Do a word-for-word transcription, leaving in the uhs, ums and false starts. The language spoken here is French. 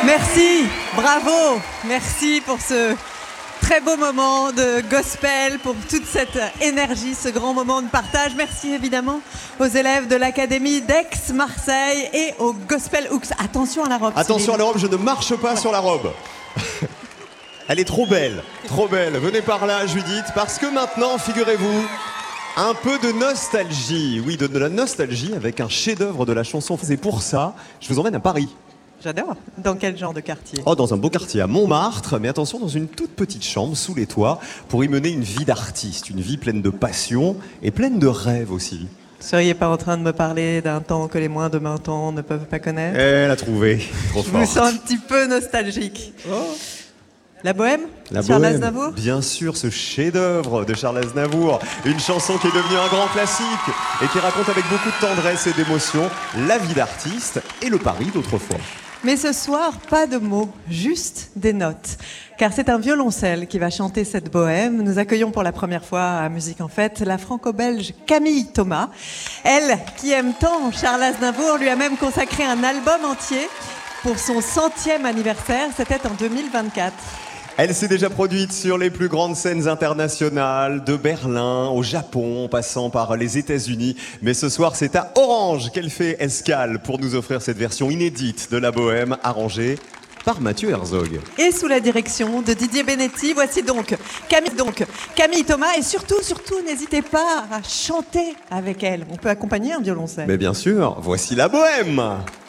Merci, bravo, merci pour ce très beau moment de gospel, pour toute cette énergie, ce grand moment de partage. Merci évidemment aux élèves de l'Académie d'Aix-Marseille et au Gospel Hooks. Attention à la robe. Attention à la robe, je ne marche pas sur la robe. Elle est trop belle, trop belle. Venez par là, Judith, parce que maintenant, figurez-vous, un peu de nostalgie. Oui, de, de la nostalgie avec un chef-d'œuvre de la chanson. C'est pour ça, je vous emmène à Paris. J'adore. Dans quel genre de quartier? Oh, dans un beau quartier à Montmartre, mais attention, dans une toute petite chambre sous les toits pour y mener une vie d'artiste, une vie pleine de passion et pleine de rêves aussi. Vous ne seriez pas en train de me parler d'un temps que les moins de vingt ans ne peuvent pas connaître? Elle a trouvé, trop Je forte. me sens un petit peu nostalgique. Oh. La Bohème? La Charles Bohème, Aznavour? bien sûr, ce chef-d'œuvre de Charles Aznavour. Une chanson qui est devenue un grand classique et qui raconte avec beaucoup de tendresse et d'émotion la vie d'artiste et le Paris d'autrefois. Mais ce soir, pas de mots, juste des notes. Car c'est un violoncelle qui va chanter cette bohème. Nous accueillons pour la première fois à Musique en Fête la franco-belge Camille Thomas. Elle, qui aime tant Charles Aznavour, lui a même consacré un album entier pour son centième anniversaire. C'était en deux mille vingt-quatre. Elle s'est déjà produite sur les plus grandes scènes internationales, de Berlin au Japon, en passant par les États-Unis. Mais ce soir, c'est à Orange qu'elle fait escale pour nous offrir cette version inédite de la bohème, arrangée par Mathieu Herzog. Et sous la direction de Didier Benetti, voici donc Camille, donc Camille Thomas. Et surtout, surtout, n'hésitez pas à chanter avec elle. On peut accompagner un violoncelle. Mais bien sûr, voici la bohème.